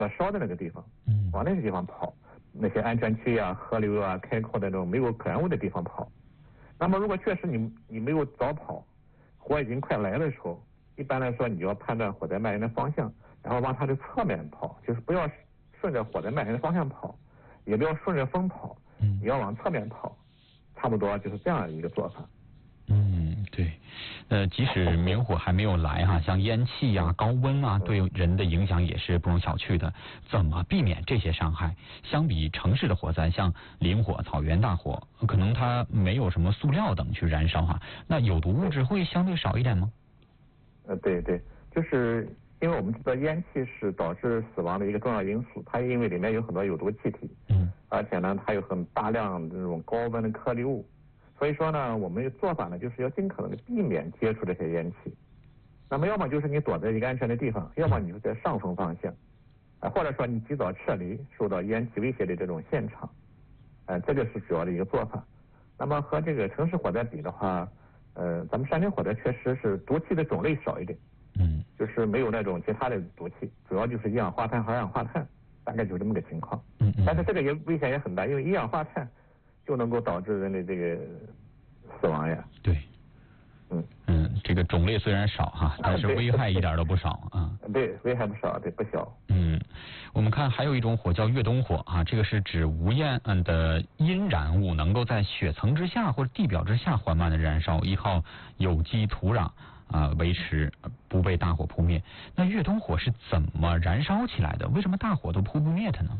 烧的那个地方，往那个地方跑，那些安全区啊、河流啊、开阔的那种没有可燃物的地方跑。那么如果确实你没有早跑，火已经快来的时候，一般来说你就要判断火灾蔓延的方向，然后往它的侧面跑，就是不要顺着火灾蔓延的方向跑，也不要顺着风跑，你要往侧面跑，差不多就是这样一个做法。 对，即使明火还没有来哈，像烟气啊、高温啊，对人的影响也是不容小觑的。怎么避免这些伤害？相比城市的火灾，像林火、草原大火，可能它没有什么塑料等去燃烧哈，那有毒物质会相对少一点吗？ 对，就是因为我们知道烟气是导致死亡的一个重要因素，它因为里面有很多有毒气体，而且呢，它有很大量这种高温的颗粒物。所以说呢，我们的做法呢，就是要尽可能的避免接触这些烟气。那么要么就是你躲在一个安全的地方，要么你就在上风方向，或者说你及早撤离受到烟气威胁的这种现场，这就是主要的一个做法。那么和这个城市火灾比的话，咱们山林火灾确实是毒气的种类少一点，就是没有那种其他的毒气，主要就是一氧化碳和二氧化碳，大概就是这么个情况。但是这个危险也很大，因为一氧化碳就能够导致人的这个死亡呀。 对，这个种类虽然少哈，但是危害一点都不少啊。 对，危害不少，对，不小。 我们看还有一种火叫越冬火啊，这个是指无烟的阴燃物能够在雪层之下或者地表之下缓慢的燃烧，依靠有机土壤维持不被大火扑灭。那越冬火是怎么燃烧起来的？为什么大火都扑不灭它呢？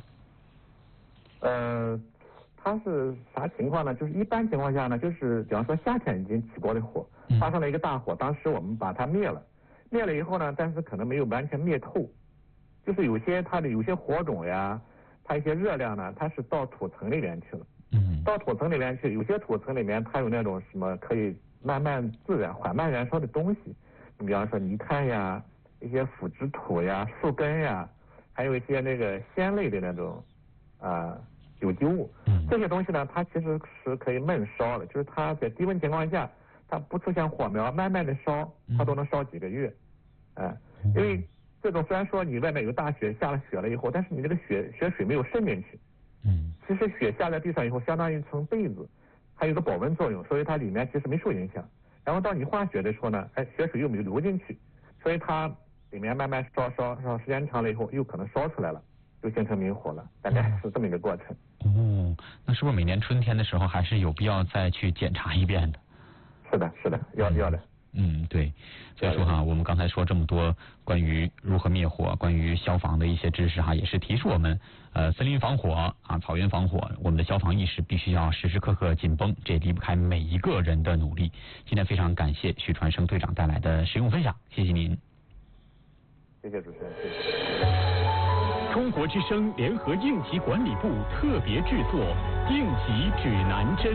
它是啥情况呢？就是一般情况下呢，就是比方说夏天已经起过的火，发生了一个大火，当时我们把它灭了以后呢，但是可能没有完全灭透，就是它的有些火种呀，它一些热量呢，它是到土层里面去了。到土层里面去，有些土层里面它有那种什么可以慢慢自然缓慢燃烧的东西，你比方说泥炭呀、一些腐殖土呀、树根呀，还有一些那个鲜类的那种有机物，这些东西呢，它其实是可以闷烧的，就是它在低温情况下，它不出现火苗，慢慢的烧，它都能烧几个月，因为这种虽然说你外面有大雪，下了雪了以后，但是你这个雪水没有渗进去，其实雪下在地上以后，相当于一层被子，还有个保温作用，所以它里面其实没受影响。然后当你化雪的时候呢，雪水又没有流进去，所以它里面慢慢烧，时间长了以后，又可能烧出来了。就形成明火了，大概是这么一个过程。 那是不是每年春天的时候还是有必要再去检查一遍的？ 是的，要的。 对。所以说哈，我们刚才说这么多关于如何灭火、关于消防的一些知识哈，也是提示我们森林防火草原防火，我们的消防意识必须要时时刻刻紧绷，这也离不开每一个人的努力。今天非常感谢许传生队长带来的实用分享，谢谢您。 谢谢主持人，谢谢。中国之声联合应急管理部特别制作《应急指南针》。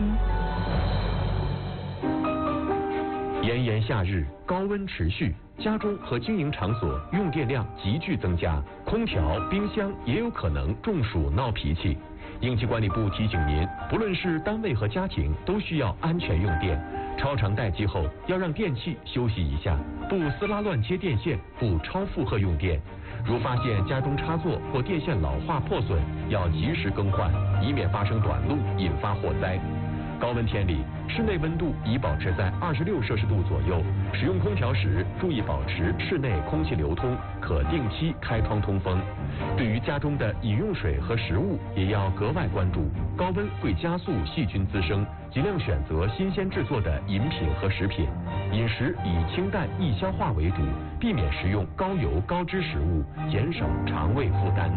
炎炎夏日，高温持续，家中和经营场所用电量急剧增加，空调、冰箱也有可能中暑闹脾气。应急管理部提醒您，不论是单位和家庭，都需要安全用电。超长待机后，要让电器休息一下，不撕拉乱接电线，不超负荷用电。如发现家中插座或电线老化破损，要及时更换，以免发生短路，引发火灾。高温天里，室内温度宜保持在26摄氏度左右。使用空调时，注意保持室内空气流通，可定期开窗通风。对于家中的饮用水和食物，也要格外关注。高温会加速细菌滋生，尽量选择新鲜制作的饮品和食品。饮食以清淡易消化为主，避免食用高油高脂食物，减少肠胃负担。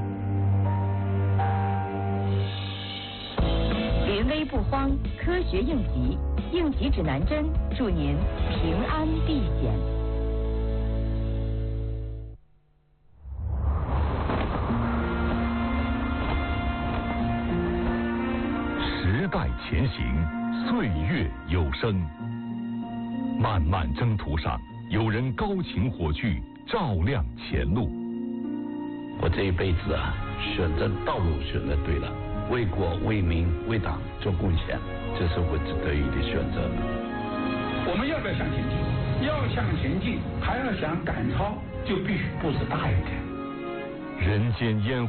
临危不慌，科学应急，应急指南针，祝您平安避险。 时代前行，岁月有声。漫漫征途上，有人高擎火炬，照亮前路。 我这一辈子选择道路选择对了。为国为民为党做贡献，这是我值得意的选择。 我们要不要向前进？要向前进，还要想赶超，就必须步子大一点， 人间烟火。